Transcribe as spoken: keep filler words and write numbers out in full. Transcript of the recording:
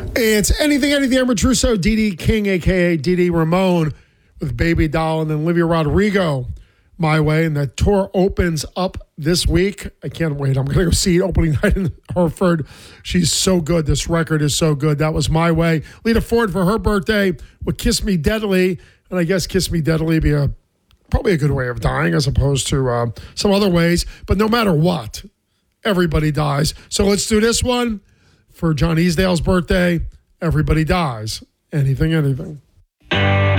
It's Anything, Anything. Amber Trusso, D D King, a k a. D D Ramone with Baby Doll, and then Olivia Rodrigo, My Way. And the tour opens up this week. I can't wait. I'm going to go see it opening night in Hartford. She's so good. This record is so good. That was My Way. Lita Ford for her birthday with Kiss Me Deadly. And I guess Kiss Me Deadly be a probably a good way of dying as opposed to uh, some other ways. But no matter what, everybody dies. So let's do this one. For John Easdale's birthday, Everybody Dies. Anything, anything.